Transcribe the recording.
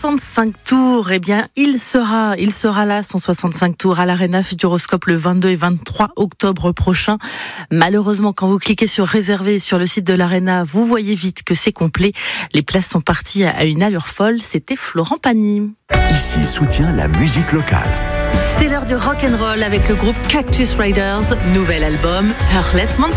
165 tours, eh bien, il sera là, 165 tours à l'Arena Futuroscope le 22 et 23 octobre prochain. Malheureusement, quand vous cliquez sur réserver sur le site de l'Arena, vous voyez vite que c'est complet. Les places sont parties à une allure folle. C'était Florent Pagny. Ici soutient la musique locale. C'est l'heure du rock'n'roll avec le groupe Cactus Riders. Nouvel album, Heartless Monster.